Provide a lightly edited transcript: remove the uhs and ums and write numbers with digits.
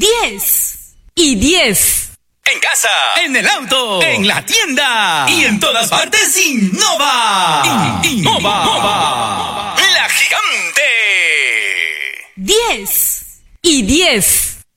10 y 10. En casa, en el auto, en la tienda y en todas partes innova. Innova. La gigante. 10 y 10.